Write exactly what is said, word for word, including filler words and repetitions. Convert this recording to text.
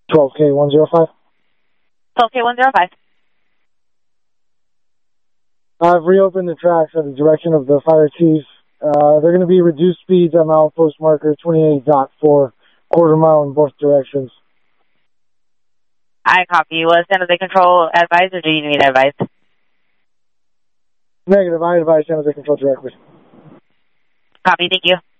twelve K one oh five. twelve K one oh five. I've reopened the tracks at the direction of the fire chief. Uh, they're going to be reduced speeds on milepost marker twenty-eight point four, quarter mile in both directions. I copy. Was San Jose Control advised, or do you need advice? Negative. I advise San Jose Control directly. Copy. Thank you.